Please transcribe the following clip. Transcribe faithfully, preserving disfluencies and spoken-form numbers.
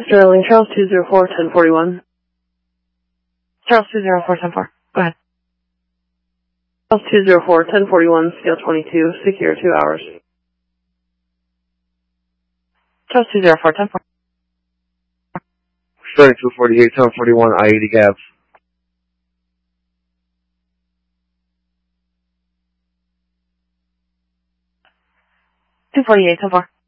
Sterling, Charles two zero four, ten forty-one. Charles two zero four, ten four. Go ahead. Charles two zero four, ten forty-one, scale twenty-two, secure two hours. Charles two zero four, ten four. Sterling two forty-eight, ten forty-one, I eighty Gabs. two forty-eight, ten four.